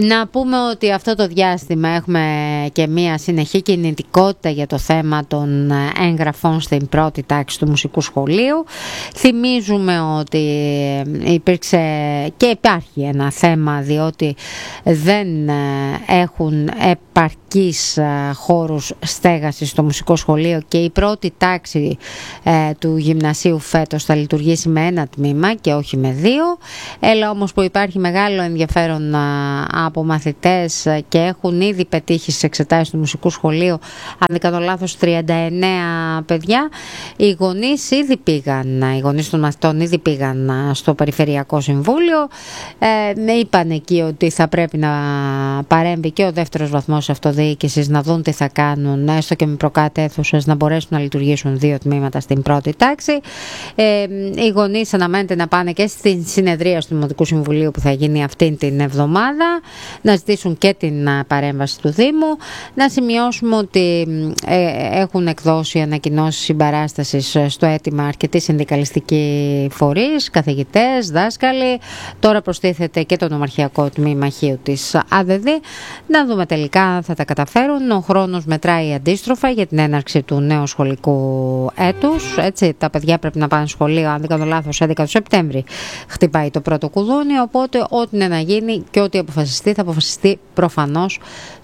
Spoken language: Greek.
Να πούμε ότι αυτό το διάστημα έχουμε και μία συνεχή κινητικότητα για το θέμα των εγγραφών στην πρώτη τάξη του μουσικού σχολείου. Θυμίζουμε ότι υπήρξε και υπάρχει ένα θέμα, διότι δεν έχουν επαρκείς χώρους στέγασης στο μουσικό σχολείο και η πρώτη τάξη του γυμνασίου φέτος θα λειτουργήσει με ένα τμήμα και όχι με δύο. Έλα όμως που υπάρχει μεγάλο ενδιαφέρον από μαθητές και έχουν ήδη πετύχει στις εξετάσεις του μουσικού σχολείου, αν δεν κάνω λάθος 39 παιδιά, οι γονείς των μαθητών ήδη πήγαν στο Περιφερειακό Συμβούλιο, είπαν εκεί ότι θα πρέπει να παρέμβει και ο δεύτερος βαθμός αυτοδιοίκησης να δουν τι θα κάνουν, έστω και με προκάτ-αίθουσες, να μπορέσουν να λειτουργήσουν δύο τμήματα στην πρώτη τάξη. Οι γονείς αναμένεται να πάνε και στην συνεδρία του Δημοτικού Συμβουλίου που θα γίνει αυτή την εβδομάδα, να ζητήσουν και την παρέμβαση του Δήμου. Να σημειώσουμε ότι έχουν εκδώσει ανακοινώσεις συμπαράστασης στο αίτημα αρκετοί συνδικαλιστικοί φορείς, καθηγητές, δάσκαλοι. Τώρα προστίθεται και το νομαρχιακό τμήμα Χίου της ΑΔΔ. Να δούμε τελικά αν θα τα καταφέρουν. Ο χρόνος μετράει αντίστροφα για την έναρξη του νέου σχολικού έτους. Έτσι, τα παιδιά πρέπει να πάνε σχολείο, αν δεν κάνω λάθος, 11 του Σεπτέμβρη χτυπάει το πρώτο κουδούνι, οπότε ό,τι είναι να γίνει και ό,τι αποφασιστεί θα αποφασιστεί προφανώς